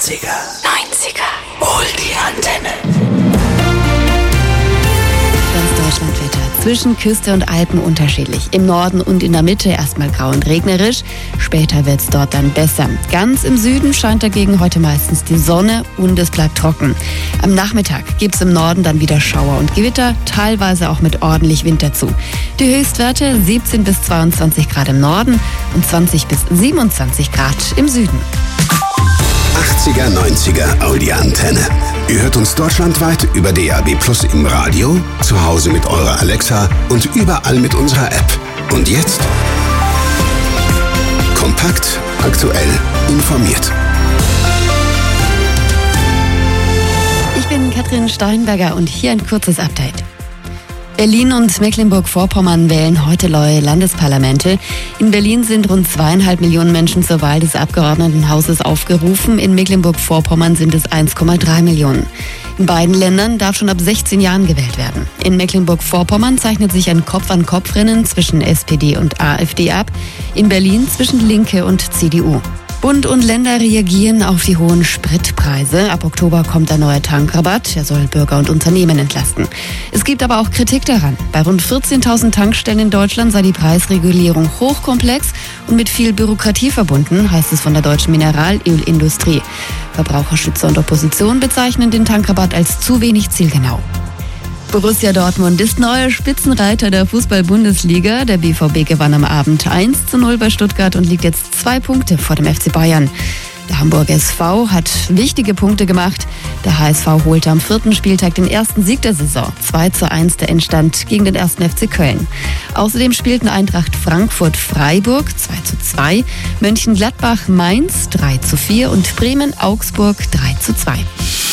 90er. Hol die Antenne. Das Deutschlandwetter. Zwischen Küste und Alpen unterschiedlich. Im Norden und in der Mitte erstmal grau und regnerisch. Später wird es dort dann besser. Ganz im Süden scheint dagegen heute meistens die Sonne und es bleibt trocken. Am Nachmittag gibt es im Norden dann wieder Schauer und Gewitter, teilweise auch mit ordentlich Wind dazu. Die Höchstwerte 17 bis 22 Grad im Norden und 20 bis 27 Grad im Süden. 80er, 90er Audi-Antenne. Ihr hört uns deutschlandweit über DAB+ im Radio, zu Hause mit eurer Alexa und überall mit unserer App. Und jetzt? Kompakt, aktuell, informiert. Ich bin Katrin Steinberger und hier ein kurzes Update. Berlin und Mecklenburg-Vorpommern wählen heute neue Landesparlamente. In Berlin sind rund 2,5 Millionen Menschen zur Wahl des Abgeordnetenhauses aufgerufen. In Mecklenburg-Vorpommern sind es 1,3 Millionen. In beiden Ländern darf schon ab 16 Jahren gewählt werden. In Mecklenburg-Vorpommern zeichnet sich ein Kopf-an-Kopf-Rennen zwischen SPD und AfD ab. In Berlin zwischen Linke und CDU. Bund und Länder reagieren auf die hohen Spritpreise. Ab Oktober kommt ein neuer Tankrabatt. Er soll Bürger und Unternehmen entlasten. Es gibt aber auch Kritik daran. Bei rund 14.000 Tankstellen in Deutschland sei die Preisregulierung hochkomplex und mit viel Bürokratie verbunden, heißt es von der deutschen Mineralölindustrie. Verbraucherschützer und Opposition bezeichnen den Tankrabatt als zu wenig zielgenau. Borussia Dortmund ist neuer Spitzenreiter der Fußball-Bundesliga. Der BVB gewann am Abend 1:0 bei Stuttgart und liegt jetzt 2 Punkte vor dem FC Bayern. Der Hamburger SV hat wichtige Punkte gemacht. Der HSV holte am 4. Spieltag den ersten Sieg der Saison. 2:1 der Endstand gegen den 1. FC Köln. Außerdem spielten Eintracht Frankfurt-Freiburg 2:2, Mönchengladbach-Mainz 3:4 und Bremen-Augsburg 3:2.